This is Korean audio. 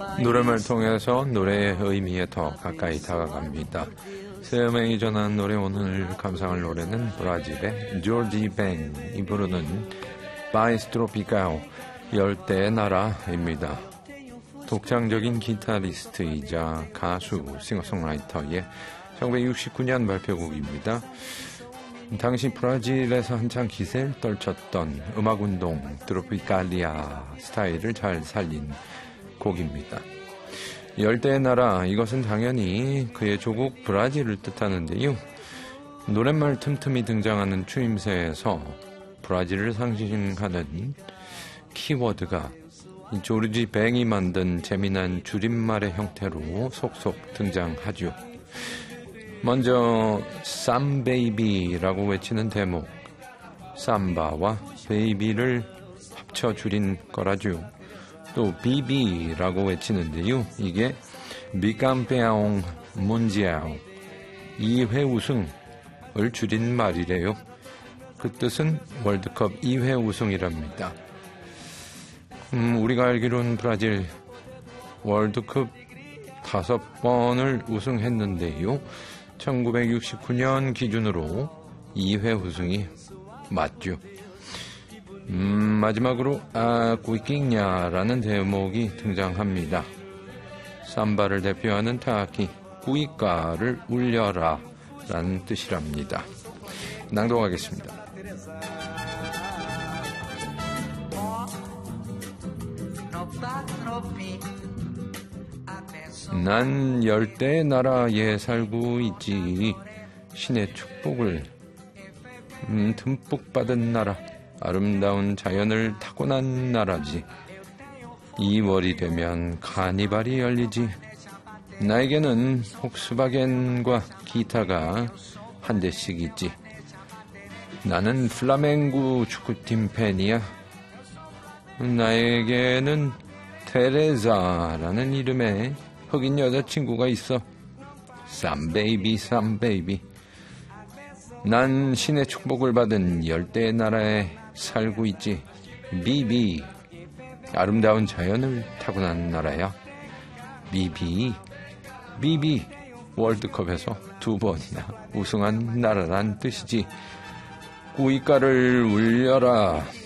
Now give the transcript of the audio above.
노래를 통해서 노래의 의미에 더 가까이 다가갑니다. 세음행이 전한 노래, 오늘 감상할 노래는 브라질의 조지 뱅이 부르는 파이스 트로피카오, 열대의 나라입니다. 독창적인 기타리스트이자 가수, 싱어송라이터의 1969년 발표곡입니다. 당시 브라질에서 한창 기세를 떨쳤던 음악운동 트로피칼리아 스타일을 잘 살린 곡입니다. 열대의 나라, 이것은 당연히 그의 조국 브라질을 뜻하는데요. 노랫말 틈틈이 등장하는 추임새에서 브라질을 상징하는 키워드가 조르지 뱅이 만든 재미난 줄임말의 형태로 속속 등장하죠. 먼저 쌈베이비라고 외치는 대목, 삼바와 베이비를 합쳐 줄인 거라죠. 또 비비라고 외치는데요. 이게 비캄페아옹 문지아옹, 2회 우승을 줄인 말이래요. 그 뜻은 월드컵 2회 우승이랍니다. 우리가 알기로는 브라질 월드컵 5번을 우승했는데요. 1969년 기준으로 2회 우승이 맞죠. 마지막으로 꾸이킹냐라는 대목이 등장합니다. 삼바를 대표하는 타악기 꾸이까를 울려라 라는 뜻이랍니다. 낭독하겠습니다. 난 열대의 나라에 살고 있지. 신의 축복을 듬뿍 받은 나라, 아름다운 자연을 타고난 나라지. 2월이 되면 카니발이 열리지. 나에게는 폭스바겐과 기타가 한 대씩 있지. 나는 플라멩구 축구팀 팬이야. 나에게는 테레자라는 이름의 흑인 여자친구가 있어. 쌈베이비 쌈베이비. 난 신의 축복을 받은 열대의 나라에 살고 있지. 비비, 아름다운 자연을 타고난 나라야. 비비, 비비, 월드컵에서 2번이나 우승한 나라란 뜻이지. 꾸이까를 울려라.